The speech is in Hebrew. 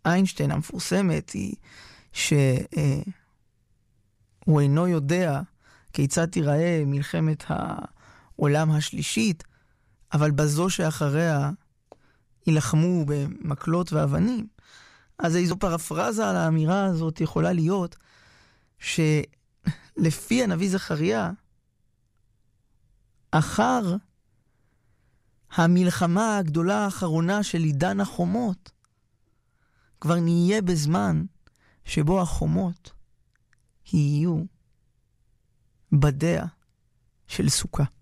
איינשטיין המפורסמת היא שהוא אינו יודע כיצד תיראה מלחמת העולם השלישית, אבל בזו שאחריה ילחמו במקלות ואבנים. אז איזו פרפרזה על האמירה הזאת יכולה להיות שלפי הנביא זכריה, אחר המלחמה הגדולה האחרונה של עידן החומות, כבר נהיה בזמן שבו החומות יהיו בדיה של סוכה.